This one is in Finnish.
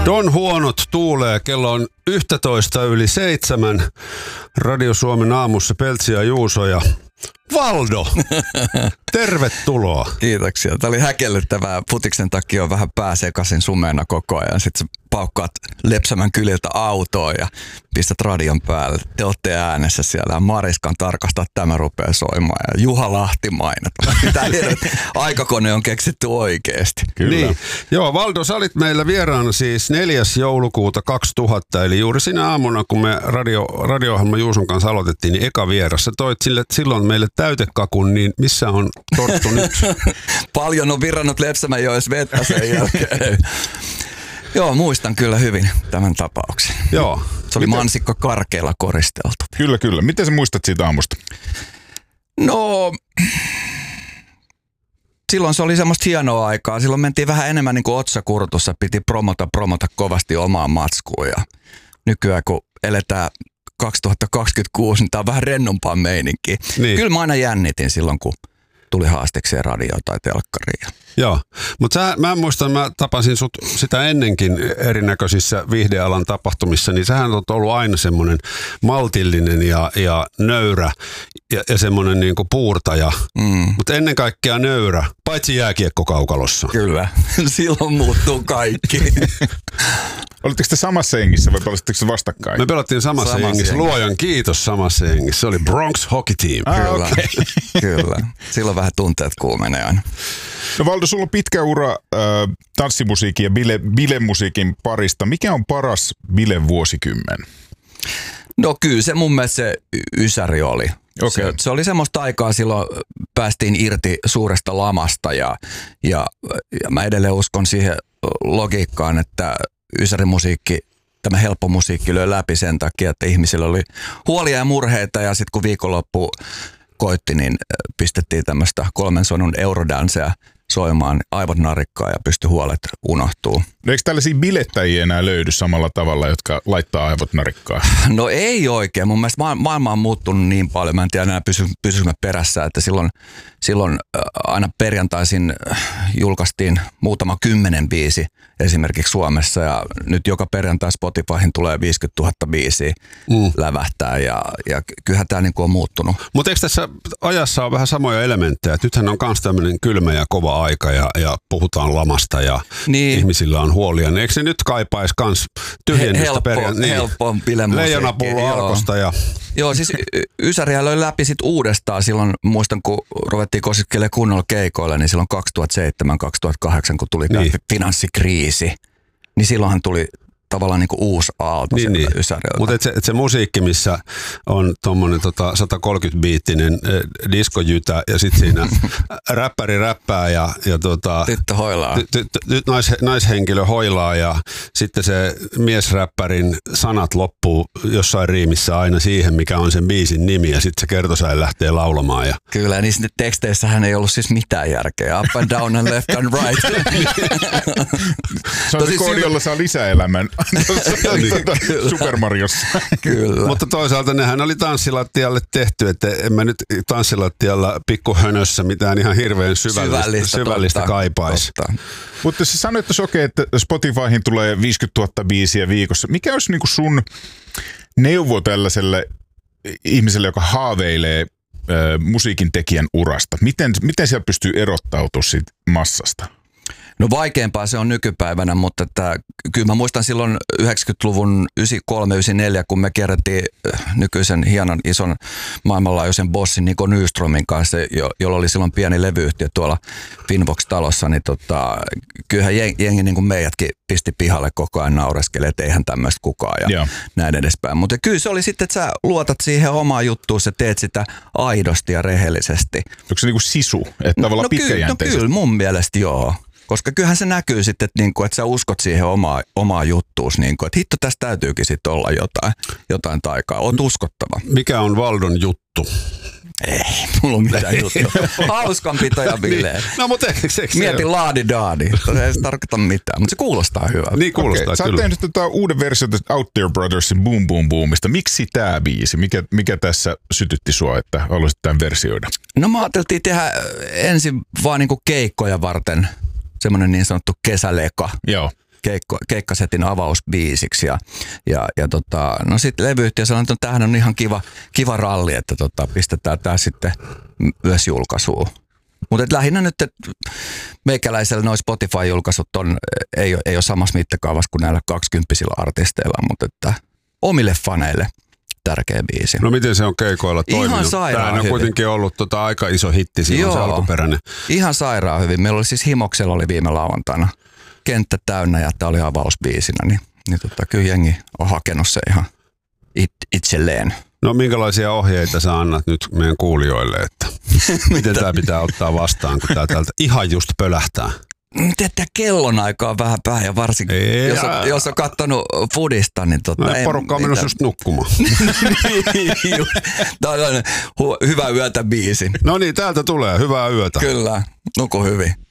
Don Huonot tuulee, kello on 11:07. Radio Suomen aamussa Peltsi ja Juuso ja Valdo. Tervetuloa. Kiitoksia. Tämä oli häkellyttävää. Putiksen takia on vähän pääsekasin sumeena koko ajan. Sitten sä paukkaat Lepsämän kyliltä autoon ja pistät radion päälle. Te olette äänessä siellä. Mariskan tarkastaa, tämä rupeaa soimaan. Ja Juha Lahti mainat. Aikakone on keksitty oikeasti. Kyllä. Niin. Joo, Valdo, sä olit meillä vieraana siis 4. joulukuuta 2000. Eli juuri sinä aamuna, kun me radio-ohjelma Juuson kanssa aloitettiin, niin eka vieras. Sä toit silloin meille täytekakun, niin missä on torttu nyt? Paljon on virrannut Lepsämänjoessa vettä sen jälkeen. Joo, muistan kyllä hyvin tämän tapauksen. Joo. Se oli mansikka karkeilla koristeltu. Kyllä, kyllä. Miten sä muistat siitä aamusta? No, silloin se oli semmoista hienoa aikaa. Silloin mentiin vähän enemmän niin kuin otsakurtussa. Piti promota kovasti omaa matskuun. Ja nykyään kun eletään 2026, niin tää on vähän rennompaa meininkiä. Niin. Kyllä mä aina jännitin silloin, kun tuli haasteekseen radio tai telkkariin. Joo, mutta mä muistan, mä tapasin sut sitä ennenkin erinäköisissä viihdealan tapahtumissa, niin sähän on ollut aina semmoinen maltillinen ja nöyrä ja semmoinen niinku puurtaja, mutta ennen kaikkea nöyrä, paitsi jääkiekkokaukalossa. Kyllä, silloin muuttuu kaikki. Olitteko te samassa jengissä vai pelasitteko te vastakkain? Me pelattiin samassa jengissä. Luojan kiitos, samassa jengissä. Se oli Bronx Hockey Team. Kyllä, okay. Kyllä. Silloin vähän tunteet kuumenee aina. No Valdo, sulla on pitkä ura tanssimusiikin ja bilemusiikin parista. Mikä on paras bilevuosikymmen? No kyllä se mun mielestä se Ysäri oli. Okay. Se oli semmoista aikaa, silloin päästiin irti suuresta lamasta ja mä edelleen uskon siihen logiikkaan, että Ysäri-musiikki, tämä helppo musiikki löi läpi sen takia, että ihmisillä oli huolia ja murheita ja sitten kun viikonloppu koitti, niin pistettiin tämmöistä 3 sonun eurodansea soimaan, aivot narikkaa ja pystyi huolet unohtuu. No eikö tällaisia bilettäjiä enää löydy samalla tavalla, jotka laittaa aivot narikkaa? No ei oikein. Mun mielestä maailma on muuttunut niin paljon. Mä en tiedä enää pysyisimme perässä, että silloin aina perjantaisin julkaistiin muutama 10 biisi esimerkiksi Suomessa ja nyt joka perjantai Spotifyhin tulee 50 000 biisiä lävähtää ja kyllähän tämä niinku on muuttunut. Mutta eikö tässä ajassa ole vähän samoja elementtejä? Et nythän on myös tämmöinen kylmä ja kova aika ja puhutaan lamasta ja niin. Ihmisillä on huolia. Niin eikö se nyt kaipaisi myös tyhjennystä helppo bilemusiikki. Leijonapullo Arkosta ja... Joo, siis Ysäriä löi läpi sit uudestaan silloin, muistan kun ruvettiin kosiskelemaan kunnolla keikoille, niin silloin 2007-2008, kun tuli tämä finanssikriisi, niin silloinhan tuli tavallaan niinku uusi aalto niin. Ysäriltä. Mutta se musiikki, missä on tuommoinen 130-biittinen diskojytä ja sitten siinä räppäri räppää ja tyttö hoilaa. Naishenkilö hoilaa ja sitten se miesräppärin sanat loppuu jossain riimissä aina siihen, mikä on sen biisin nimi ja sitten se kertosäin lähtee laulamaan. Kyllä, ja niissä teksteissähän ei ollut siis mitään järkeä. Up and down and left and right. Se on se koodi, jolla saa lisäelämän. Super Mariossa. Kyllä. Mutta toisaalta nehän oli tanssilattialle tehty, että en mä nyt tanssilattialla pikkuhönössä mitään ihan hirveän syvällistä kaipaisi. Mutta sä sanoit tuossa että Spotifyhin tulee 50 000 biisiä viikossa. Mikä olisi niinku sun neuvo tällaiselle ihmiselle, joka haaveilee musiikin tekijän urasta? Miten siellä pystyy erottautumaan siitä massasta? No vaikeampaa se on nykypäivänä, mutta kyllä mä muistan silloin 90-luvun 93-94, kun me kierrettiin nykyisen hienon ison maailmanlaajuisen bossin Niko Nyströmin kanssa, jolla oli silloin pieni levyyhtiö tuolla Finvox-talossa, niin kyllähän jengi niin kuin meidätkin pisti pihalle koko ajan naureskele, että eihän tämmöistä kukaan ja näin edespäin. Mutta kyllä se oli sitten, että sä luotat siihen omaan juttuun, sä teet sitä aidosti ja rehellisesti. Onko se niin kuin sisu, että tavallaan pitkäjänteisesti? No kyllä, mun mielestä joo. Koska kyllähän se näkyy sitten, että sä uskot siihen omaa juttuus, että hitto tästä täytyykin sitten olla jotain taikaa. Oot uskottava. Mikä on Valdon juttu? Ei, mulla on mitään juttua. Hauskanpito ja bileet. No mutta mieti laadi-daadi. Ei se tarkoita mitään, mutta se kuulostaa hyvältä. Niin kuulostaa Sä oot tehnyt uuden version Out There Brothersin Boom Boom Boomista. Miksi tää biisi? Mikä tässä sytytti sua, että haluaisit tämän versioida? No me ajateltiin tehdä ensin vaan niinku keikkoja varten semmoinen niin sanottu kesäleka. Joo. keikkasetin avausbiisiksi. No sitten levyyhtiö sanoi, että tämähän on ihan kiva ralli, että pistetään tämä sitten myös julkaisuun. Mutta lähinnä nyt meikäläisellä nuo Spotify-julkaisut ei ole samassa mittakaavassa kuin näillä 20-sillä artisteilla, mutta että omille faneille tärkeä biisi. No miten se on keikoilla toiminut? Ihan sairaan Tämä on kuitenkin ollut aika iso hitti silloin se alkuperäinen. Ihan sairaan hyvin. Meillä oli siis Himoksella oli viime lauantaina kenttä täynnä ja tämä oli avausbiisinä, niin kyllä jengi on hakenut se ihan itselleen. No minkälaisia ohjeita sä annat nyt meidän kuulijoille, että miten tämä pitää ottaa vastaan, kun tämä täältä ihan just pölähtää? Tätä kellonaikaa on vähän päähän ja varsinkin, jos on katsonut Foodista, niin porukka on menossa just nukkumaan. Tämä on hyvä yötä biisi. No niin, täältä tulee. Hyvää yötä. Kyllä, nuku hyvin.